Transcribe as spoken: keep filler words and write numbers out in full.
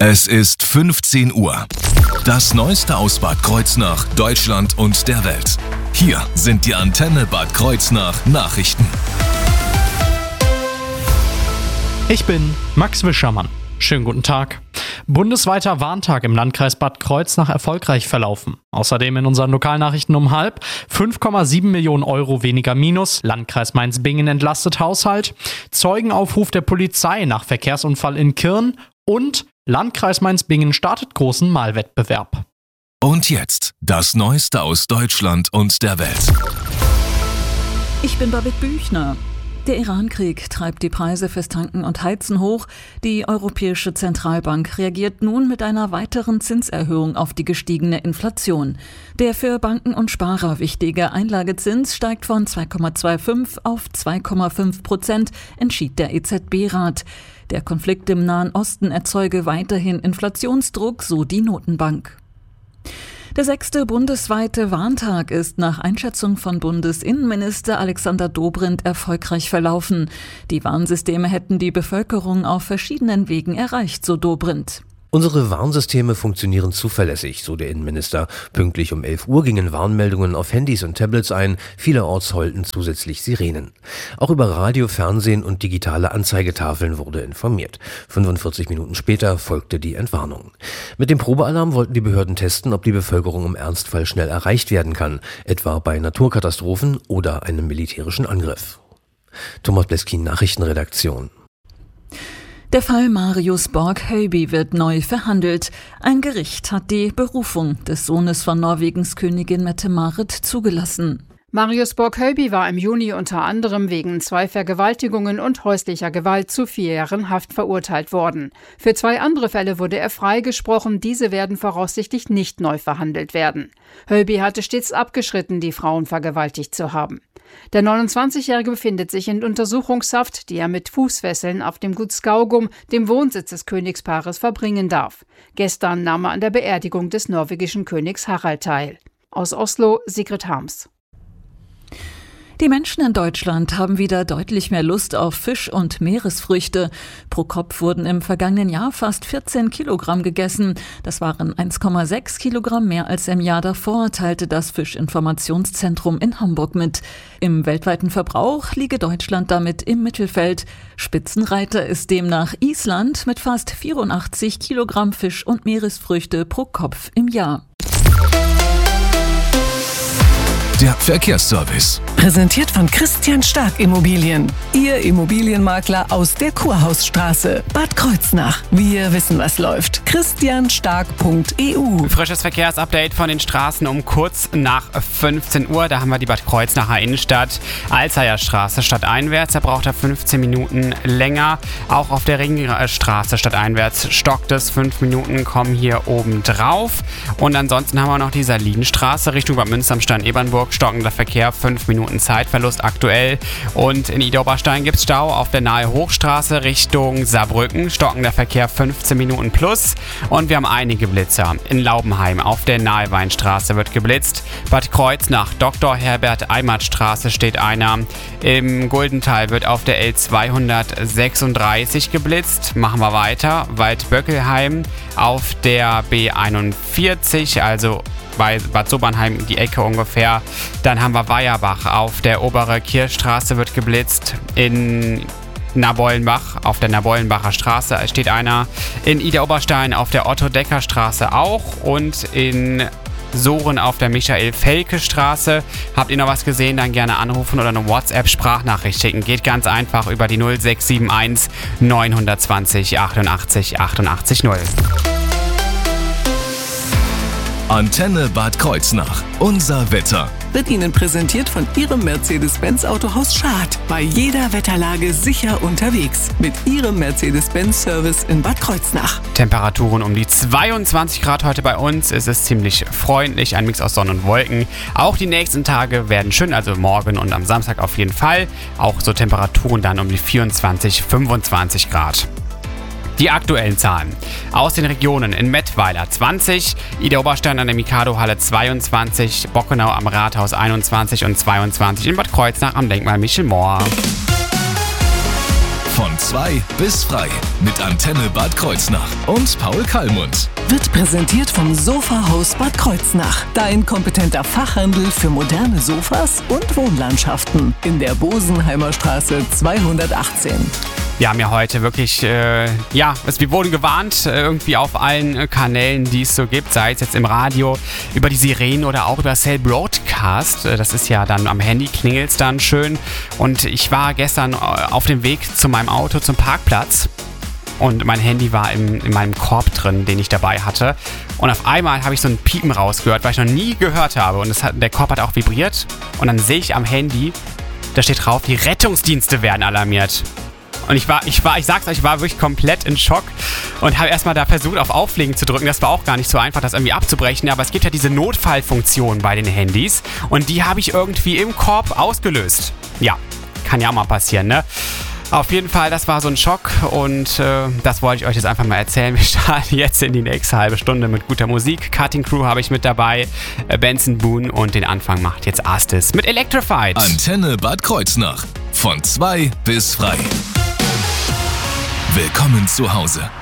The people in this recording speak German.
Es ist fünfzehn Uhr. Das Neueste aus Bad Kreuznach, Deutschland und der Welt. Hier sind die Antenne Bad Kreuznach Nachrichten. Ich bin Max Wischermann. Schönen guten Tag. Bundesweiter Warntag im Landkreis Bad Kreuznach erfolgreich verlaufen. Außerdem in unseren Lokalnachrichten um halb fünf Komma sieben Millionen Euro weniger Minus. Landkreis Mainz-Bingen entlastet Haushalt. Zeugenaufruf der Polizei nach Verkehrsunfall in Kirn. Und Landkreis Mainz-Bingen startet großen Malwettbewerb. Und jetzt das Neueste aus Deutschland und der Welt. Ich bin Babette Büchner. Der Iran-Krieg treibt die Preise fürs Tanken und Heizen hoch. Die Europäische Zentralbank reagiert nun mit einer weiteren Zinserhöhung auf die gestiegene Inflation. Der für Banken und Sparer wichtige Einlagezins steigt von zwei Komma fünfundzwanzig auf zwei Komma fünf Prozent, entschied der E Z B-Rat. Der Konflikt im Nahen Osten erzeuge weiterhin Inflationsdruck, so die Notenbank. Der sechste bundesweite Warntag ist nach Einschätzung von Bundesinnenminister Alexander Dobrindt erfolgreich verlaufen. Die Warnsysteme hätten die Bevölkerung auf verschiedenen Wegen erreicht, so Dobrindt. Unsere Warnsysteme funktionieren zuverlässig, so der Innenminister. Pünktlich um elf Uhr gingen Warnmeldungen auf Handys und Tablets ein. Vielerorts heulten zusätzlich Sirenen. Auch über Radio, Fernsehen und digitale Anzeigetafeln wurde informiert. fünfundvierzig Minuten später folgte die Entwarnung. Mit dem Probealarm wollten die Behörden testen, ob die Bevölkerung im Ernstfall schnell erreicht werden kann, etwa bei Naturkatastrophen oder einem militärischen Angriff. Thomas Bleskin, Nachrichtenredaktion. Der Fall Marius Borg-Høiby wird neu verhandelt. Ein Gericht hat die Berufung des Sohnes von Norwegens Königin Mette-Marit zugelassen. Marius Borg-Høiby war im Juni unter anderem wegen zwei Vergewaltigungen und häuslicher Gewalt zu vier Jahren Haft verurteilt worden. Für zwei andere Fälle wurde er freigesprochen, diese werden voraussichtlich nicht neu verhandelt werden. Høiby hatte stets abgeschritten, die Frauen vergewaltigt zu haben. Der neunundzwanzigjährige befindet sich in Untersuchungshaft, die er mit Fußfesseln auf dem Gut Skaugum, dem Wohnsitz des Königspaares, verbringen darf. Gestern nahm er an der Beerdigung des norwegischen Königs Harald teil. Aus Oslo, Sigrid Harms. Die Menschen in Deutschland haben wieder deutlich mehr Lust auf Fisch und Meeresfrüchte. Pro Kopf wurden im vergangenen Jahr fast vierzehn Kilogramm gegessen. Das waren eins Komma sechs Kilogramm mehr als im Jahr davor, teilte das Fischinformationszentrum in Hamburg mit. Im weltweiten Verbrauch liege Deutschland damit im Mittelfeld. Spitzenreiter ist demnach Island mit fast vierundachtzig Kilogramm Fisch und Meeresfrüchte pro Kopf im Jahr. Der Verkehrsservice. Präsentiert von Christian Stark Immobilien. Ihr Immobilienmakler aus der Kurhausstraße. Bad Kreuznach. Wir wissen, was läuft. christian stark punkt e u. Frisches Verkehrsupdate von den Straßen um kurz nach fünfzehn Uhr. Da haben wir die Bad Kreuznacher Innenstadt. Alzheimer Straße stadteinwärts. Da braucht er fünfzehn Minuten länger. Auch auf der Ringstraße stadteinwärts stockt es. fünf Minuten kommen hier oben drauf. Und ansonsten haben wir noch die Salinenstraße Richtung Bad Münster am Stern-Ebernburg. Stockender Verkehr, fünf Minuten Zeitverlust aktuell. Und in Idar-Oberstein gibt es Stau auf der Nahe Hochstraße Richtung Saarbrücken. Stockender Verkehr, fünfzehn Minuten plus. Und wir haben einige Blitzer. In Laubenheim auf der Nahe Weinstraße wird geblitzt. Bad Kreuznach, Doktor Herbert Eimert Straße steht einer. Im Guldental wird auf der L zweihundertsechsunddreißig geblitzt. Machen wir weiter. Waldböckelheim auf der B einundvierzig, also bei Bad Sobernheim die Ecke ungefähr. Dann haben wir Weierbach auf der Obere Kirchstraße wird geblitzt. In Nabollenbach auf der Nabollenbacher Straße steht einer. In Idar-Oberstein auf der Otto-Decker-Straße auch. Und in Sohren auf der Michael-Felke-Straße. Habt ihr noch was gesehen, dann gerne anrufen oder eine WhatsApp-Sprachnachricht schicken. Geht ganz einfach über die null sechs sieben eins neun zwei null achtundachtzig achtundachtzig null. Antenne Bad Kreuznach. Unser Wetter. Wird Ihnen präsentiert von Ihrem Mercedes-Benz Autohaus Schad. Bei jeder Wetterlage sicher unterwegs. Mit Ihrem Mercedes-Benz-Service in Bad Kreuznach. Temperaturen um die zweiundzwanzig Grad heute bei uns. Es ist ziemlich freundlich, ein Mix aus Sonne und Wolken. Auch die nächsten Tage werden schön, also morgen und am Samstag auf jeden Fall. Auch so Temperaturen dann um die vierundzwanzig, fünfundzwanzig Grad. Die aktuellen Zahlen. Aus den Regionen: in Mettweiler zwanzig, Idar-Oberstein an der Mikado-Halle zweiundzwanzig, Bockenau am Rathaus einundzwanzig und zweiundzwanzig, in Bad Kreuznach am Denkmal Michel Mohr. Von zwei bis frei mit Antenne Bad Kreuznach und Paul Kallmund. Wird präsentiert vom Sofahaus Bad Kreuznach. Dein kompetenter Fachhandel für moderne Sofas und Wohnlandschaften. In der Bosenheimer Straße zweihundertachtzehn. Wir haben ja heute wirklich, äh, ja, wir wurden gewarnt, äh, irgendwie auf allen äh, Kanälen, die es so gibt, sei es jetzt im Radio, über die Sirenen oder auch über Cell Broadcast. Äh, das ist ja dann am Handy, klingelt es dann schön. Und ich war gestern äh, auf dem Weg zu meinem Auto zum Parkplatz und mein Handy war im, in meinem Korb drin, den ich dabei hatte. Und auf einmal habe ich so ein Piepen rausgehört, weil ich noch nie gehört habe. Und das hat, der Korb hat auch vibriert. Und dann sehe ich am Handy, da steht drauf, die Rettungsdienste werden alarmiert. Und ich war, ich war, ich sag's euch, ich war wirklich komplett in Schock und habe erstmal da versucht, auf Auflegen zu drücken. Das war auch gar nicht so einfach, das irgendwie abzubrechen. Aber es gibt ja diese Notfallfunktion bei den Handys und die habe ich irgendwie im Korb ausgelöst. Ja, kann ja auch mal passieren, ne? Auf jeden Fall, das war so ein Schock und äh, das wollte ich euch jetzt einfach mal erzählen. Wir starten jetzt in die nächste halbe Stunde mit guter Musik. Cutting Crew habe ich mit dabei, äh, Benson Boone und den Anfang macht jetzt Astis mit Electrified. Antenne Bad Kreuznach. Von zwei bis frei. Willkommen zu Hause.